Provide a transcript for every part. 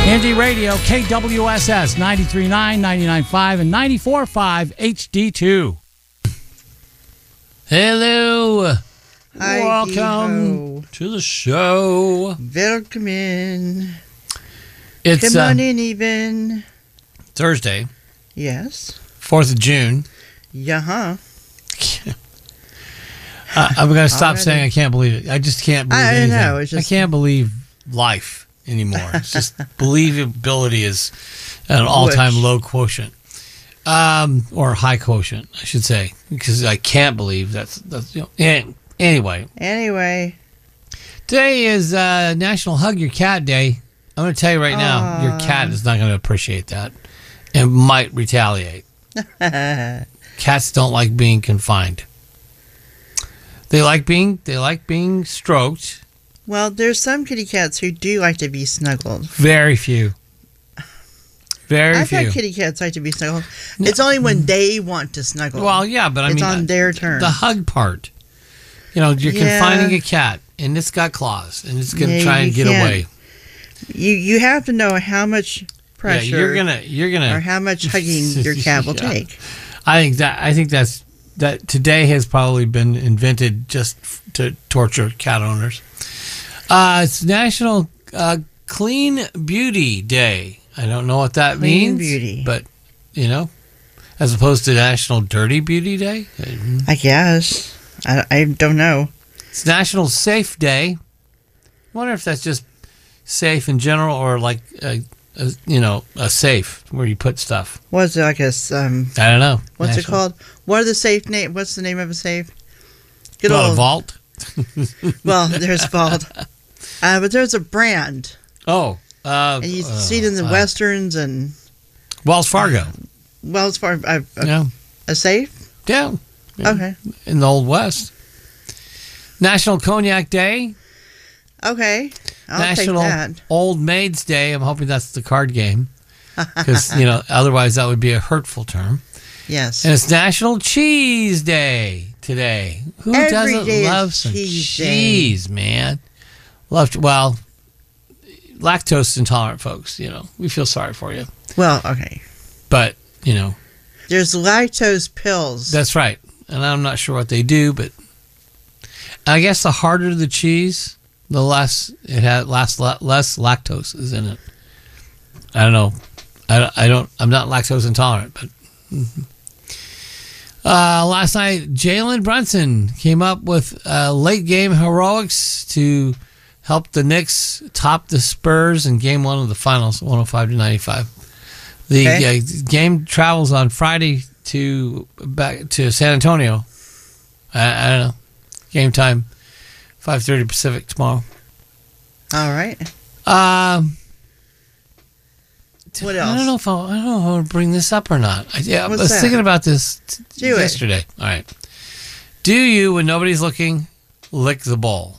Indie Radio, KWSS 93.9, 99.5, and 94.5 HD2. Hello. Hi, welcome to the show. Welcome in. It's Come on in, even. Thursday. Yes. 4th of June. Yeah. I'm going to stop saying I can't believe it. I just can't believe anything. I know. It's just... I can't believe life anymore. It's just believability is at an all-time low quotient. Or high quotient, I should say, because I can't believe that's anyway. Today is National Hug Your Cat Day. I'm going to tell you right now, your cat is not going to appreciate that and might retaliate. Cats don't like being confined. They like being stroked. Well, there's some kitty cats who do like to be snuggled. Very few. I've had kitty cats like to be snuggled. No. It's only when they want to snuggle. Well, yeah, but it's on their turn. The hug part. You're confining a cat, and it's got claws, and it's going to try and get away. You have to know how much pressure you're gonna or how much hugging your cat will take. I think that today has probably been invented just to torture cat owners. It's National Clean Beauty Day. I don't know what that means. Beauty. But, as opposed to National Dirty Beauty Day? I guess. I don't know. It's National Safe Day. I wonder if that's just safe in general or like, a safe where you put stuff. What's it like I don't know. What's it called? What are the safe name? What's the name of a safe? A vault? Well, there's vault. But there's a brand. Oh. And you see it in the Westerns and... Wells Fargo. Wells Fargo. A safe? Yeah. Okay. In the Old West. National Cognac Day. Okay. I'll National take that. Old Maids Day. I'm hoping that's the card game. Because, otherwise that would be a hurtful term. Yes. And it's National Cheese Day today. Who doesn't love some cheese, man? Lactose intolerant folks, we feel sorry for you. Well, okay. But, there's lactose pills. That's right. And I'm not sure what they do, but I guess the harder the cheese, the less it has, less lactose is in it. I don't know. I'm not lactose intolerant, but last night Jalen Brunson came up with late game heroics to help the Knicks top the Spurs in Game 1 of the Finals, 105-95. The game travels on Friday back to San Antonio. I don't know. Game time, 5:30 Pacific tomorrow. All right. What else? I don't know if I want to bring this up or not. I was thinking about this yesterday. All right. Do you, when nobody's looking, lick the bowl?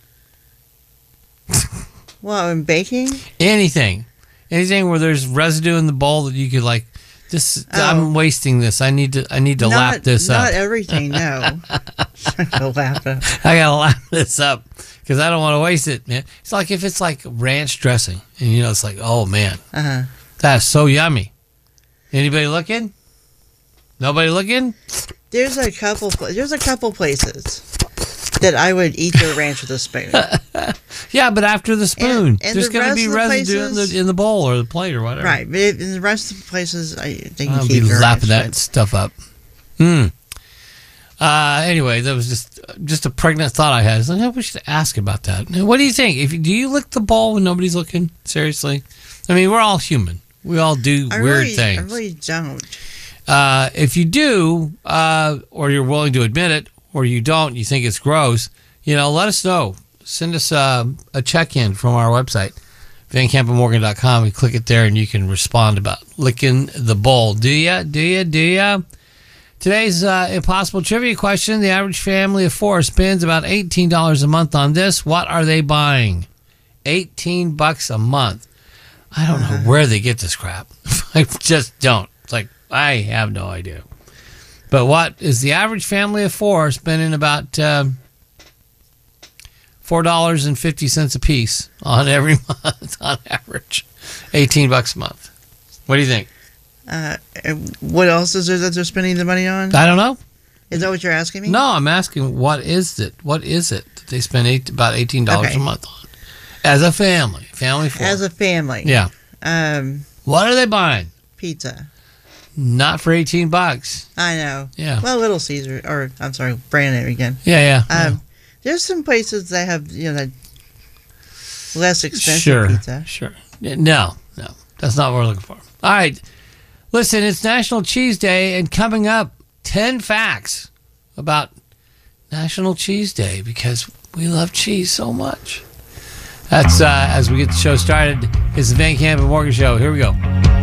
Well, in baking? Anything where there's residue in the bowl that you could I'm wasting this. I need to lap this up. Not everything, no. I gotta lap this up because I don't want to waste it, man. It's like if it's like ranch dressing, and it's like, oh man, that's so yummy. Anybody looking? Nobody looking? There's a couple places that I would eat their ranch with a spoon. Yeah, but after the spoon, and there's going to be residue in the bowl or the plate or whatever. Right, but in the rest of the places, I think I'll be lapping that stuff up. Anyway, that was just a pregnant thought I had. I was like, we should ask about that. What do you think? Do you lick the bowl when nobody's looking? Seriously? I mean, we're all human. We all do weird things. I really don't. If you do, or you're willing to admit it, or you don't, you think it's gross, let us know. Send us a check-in from our website, VanCampenMorgan.com, and click it there, and you can respond about licking the bowl. Do ya? Today's impossible trivia question. The average family of four spends about $18 a month on this. What are they buying? $18 a month. I don't know where they get this crap. I just don't. It's like, I have no idea. But what is the average family of four spending about $4.50 a piece on every month on average? $18 a month. What do you think? What else is there that they're spending the money on? I don't know. Is that what you're asking me? No, I'm asking what is it? What is it that they spend about $18 a month on? As a family. As a family. Yeah. What are they buying? Pizza. Not for $18. I know. Yeah. Well, Little Caesar, or I'm sorry, brand name again. Yeah. There's some places that have that less expensive pizza. Sure. No, that's not what we're looking for. All right, listen, it's National Cheese Day, and coming up, 10 facts about National Cheese Day because we love cheese so much. That's as we get the show started. It's the Van Camp and Morgan Show. Here we go.